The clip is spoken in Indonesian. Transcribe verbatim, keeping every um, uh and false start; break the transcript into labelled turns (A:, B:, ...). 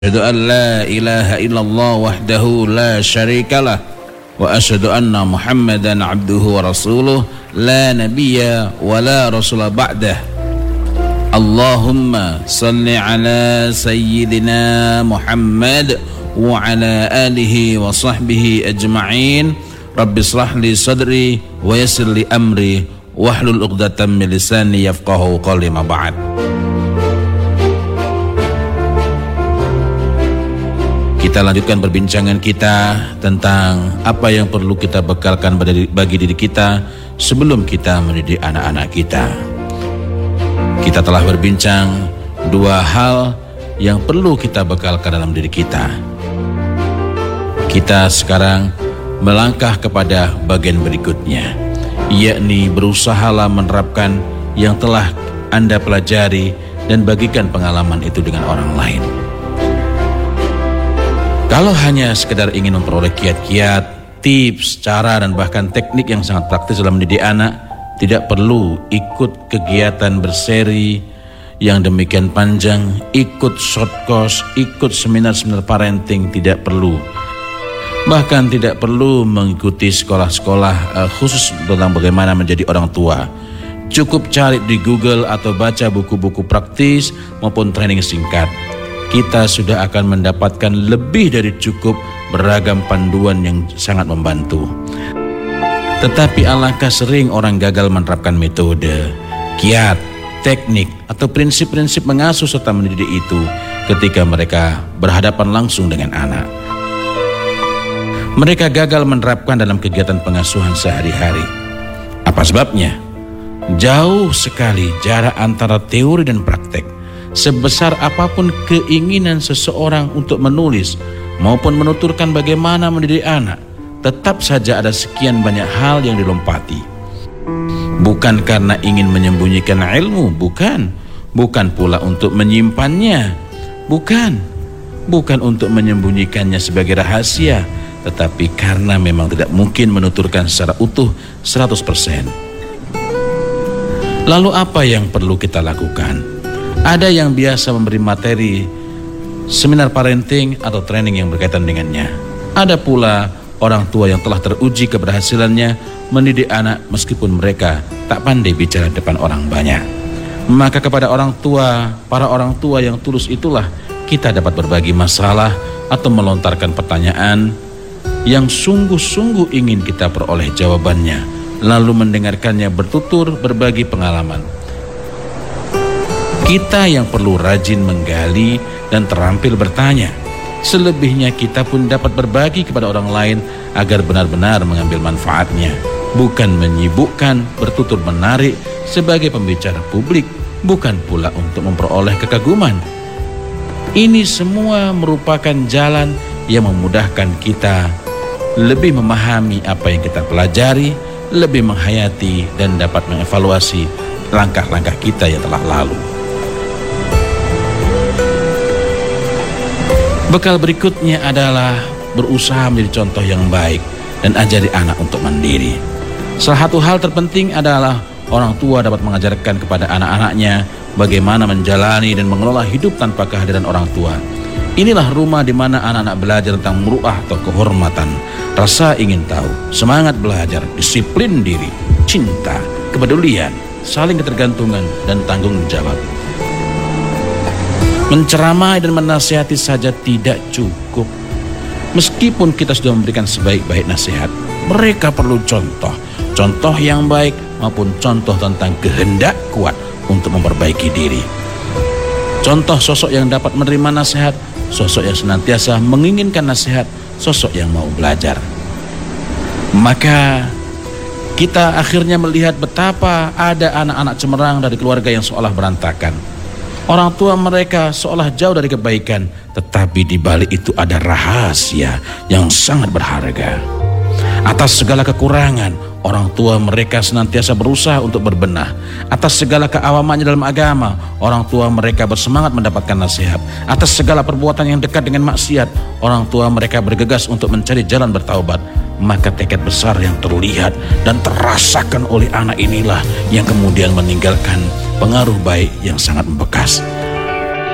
A: Asyhadu an la ilaha illallah wahdahu la syarikalah wa asyhadu anna Muhammadan abduhu wa rasuluh la nabiyya wa la rasula ba'dah. Allahumma salli ala sayyidina Muhammad wa ala alihi wa sahbihi ajma'in. Rabbi shrah li sadri wa yassir li amri wahlul 'uqdatam min lisani yafqahu qawli. Ma ba'd. Kita lanjutkan perbincangan kita tentang apa yang perlu kita bekalkan bagi diri kita sebelum kita mendidik anak-anak kita. Kita telah berbincang dua hal yang perlu kita bekalkan dalam diri kita. Kita sekarang melangkah kepada bagian berikutnya, yakni berusahalah menerapkan yang telah Anda pelajari dan bagikan pengalaman itu dengan orang lain. Kalau hanya sekedar ingin memperoleh kiat-kiat, tips, cara, dan bahkan teknik yang sangat praktis dalam mendidik anak, tidak perlu ikut kegiatan berseri yang demikian panjang, ikut short course, ikut seminar-seminar parenting, tidak perlu. Bahkan tidak perlu mengikuti sekolah-sekolah uh, khusus tentang bagaimana menjadi orang tua. Cukup cari di Google atau baca buku-buku praktis maupun training singkat. Kita sudah akan mendapatkan lebih dari cukup beragam panduan yang sangat membantu. Tetapi alangkah sering orang gagal menerapkan metode, kiat, teknik, atau prinsip-prinsip mengasuh serta mendidik itu ketika mereka berhadapan langsung dengan anak. Mereka gagal menerapkan dalam kegiatan pengasuhan sehari-hari. Apa sebabnya? Jauh sekali jarak antara teori dan praktek. Sebesar apapun keinginan seseorang untuk menulis maupun menuturkan bagaimana mendidik anak, tetap saja ada sekian banyak hal yang dilompati. Bukan karena ingin menyembunyikan ilmu, bukan. Bukan pula untuk menyimpannya, bukan. Bukan untuk menyembunyikannya sebagai rahasia, tetapi karena memang tidak mungkin menuturkan secara utuh seratus persen. Lalu apa yang perlu kita lakukan? Ada yang biasa memberi materi seminar parenting atau training yang berkaitan dengannya. Ada pula orang tua yang telah teruji keberhasilannya mendidik anak meskipun mereka tak pandai bicara depan orang banyak. Maka kepada orang tua, para orang tua yang tulus itulah kita dapat berbagi masalah atau melontarkan pertanyaan yang sungguh-sungguh ingin kita peroleh jawabannya, lalu mendengarkannya bertutur berbagi pengalaman. Kita yang perlu rajin menggali dan terampil bertanya. Selebihnya kita pun dapat berbagi kepada orang lain agar benar-benar mengambil manfaatnya. Bukan menyibukkan, bertutur menarik sebagai pembicara publik, bukan pula untuk memperoleh kekaguman. Ini semua merupakan jalan yang memudahkan kita lebih memahami apa yang kita pelajari, lebih menghayati dan dapat mengevaluasi langkah-langkah kita yang telah lalu. Bekal berikutnya adalah berusaha menjadi contoh yang baik dan ajari anak untuk mandiri. Salah satu hal terpenting adalah orang tua dapat mengajarkan kepada anak-anaknya bagaimana menjalani dan mengelola hidup tanpa kehadiran orang tua. Inilah rumah di mana anak-anak belajar tentang muruah atau kehormatan, rasa ingin tahu, semangat belajar, disiplin diri, cinta, kepedulian, saling ketergantungan, dan tanggung jawab. Menceramai dan menasihati saja tidak cukup. Meskipun kita sudah memberikan sebaik-baik nasihat, mereka perlu contoh, contoh yang baik maupun contoh tentang kehendak kuat untuk memperbaiki diri. Contoh sosok yang dapat menerima nasihat, sosok yang senantiasa menginginkan nasihat, sosok yang mau belajar. Maka kita akhirnya melihat betapa ada anak-anak cemerlang dari keluarga yang seolah berantakan. Orang tua mereka seolah jauh dari kebaikan, tetapi di balik itu ada rahasia yang sangat berharga. Atas segala kekurangan, orang tua mereka senantiasa berusaha untuk berbenah. Atas segala keawamannya dalam agama, orang tua mereka bersemangat mendapatkan nasihat. Atas segala perbuatan yang dekat dengan maksiat, orang tua mereka bergegas untuk mencari jalan bertaubat. Maka tekad besar yang terlihat dan terasakan oleh anak inilah yang kemudian meninggalkan pengaruh baik yang sangat membekas.